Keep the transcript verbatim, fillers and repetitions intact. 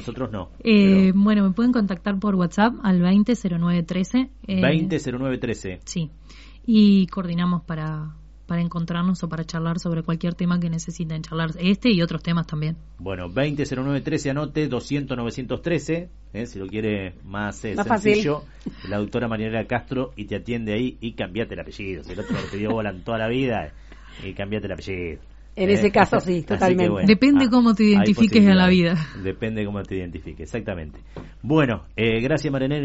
nosotros no. Eh, pero... Bueno, me pueden contactar por WhatsApp al veinte cero nueve trece. Eh, veinte cero nueve trece. Sí, y coordinamos para... para encontrarnos o para charlar sobre cualquier tema que necesiten charlar, este y otros temas también. Bueno, veinte cero nueve trece, anote, doscientos novecientos trece, eh, si lo quiere más, eh, más sencillo, fácil. La doctora Marianela Castro, y te atiende ahí, y cambiate el apellido, si el otro te dio bola en toda la vida, y cambiate el apellido. En eh. ese caso sí, totalmente. Bueno, depende ah, cómo te identifiques en la vida. Depende cómo te identifiques, exactamente. Bueno, eh, gracias Marianela.